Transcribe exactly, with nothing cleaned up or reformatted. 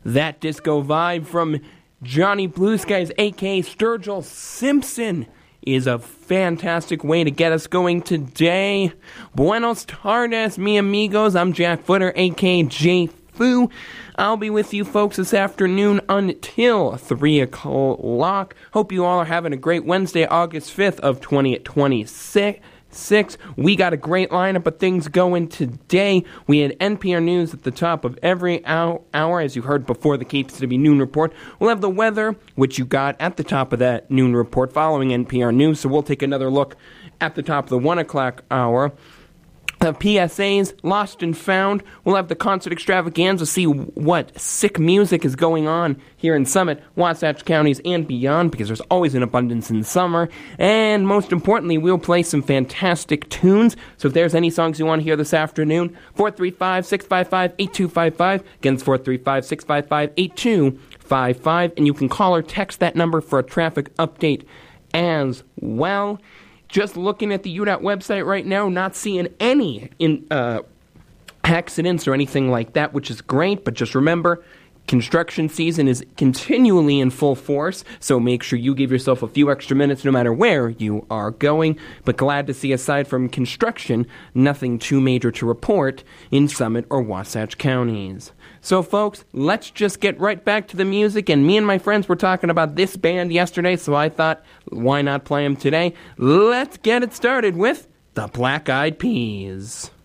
that disco vibe from Johnny Blue Skies, a k a. Sturgill Simpson, is a fantastic way to get us going today. Buenos tardes, mi amigos. I'm Jack Footer, a k a. J Foo. I'll be with you folks this afternoon until three o'clock. Hope you all are having a great Wednesday, August fifth of twenty twenty-six. Six. We got a great lineup of things going today. We had N P R News at the top of every hour, hour as you heard before the Cape City Noon Report. We'll have the weather, which you got at the top of that noon report following N P R News, so we'll take another look at the top of the one o'clock hour. Uh, P S As, Lost and Found. We'll have the concert extravaganza, see what sick music is going on here in Summit, Wasatch Counties, and beyond, because there's always an abundance in summer. And most importantly, we'll play some fantastic tunes. So if there's any songs you want to hear this afternoon, four three five, six five five, eight two five five. Again, it's four three five, six five five, eight two five five. And you can call or text that number for a traffic update as well. Just looking at the U DOT website right now, not seeing any in, uh, accidents or anything like that, which is great. But just remember, construction season is continually in full force, so make sure you give yourself a few extra minutes no matter where you are going. But glad to see, aside from construction, nothing too major to report in Summit or Wasatch counties. So, folks, let's just get right back to the music. And me and my friends were talking about this band yesterday, so I thought, why not play them today? Let's get it started with the Black Eyed Peas.